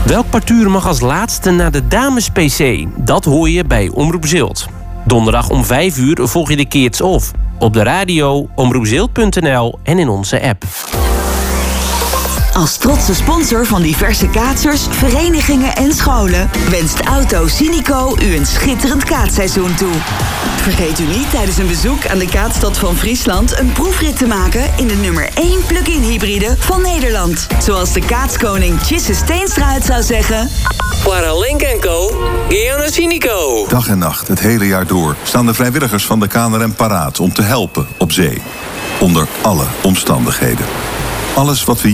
Welk partuur mag als laatste naar de dames-PC? Dat hoor je bij Omroep Zilt. Donderdag om 5 uur volg je de Kids Off. Op de radio, omroepzilt.nl en in onze app. Als trotse sponsor van diverse kaatsers, verenigingen en scholen wenst Auto Cynico u een schitterend kaatsseizoen toe. Vergeet u niet tijdens een bezoek aan de Kaatstad van Friesland een proefrit te maken in de nummer 1 plug-in hybride van Nederland. Zoals de kaatskoning Tjisse Steenstra het zou zeggen: Para Link & Co, Gianna Cynico. Dag en nacht, het hele jaar door, staan de vrijwilligers van de KNRM paraat om te helpen op zee. Onder alle omstandigheden. Alles wat we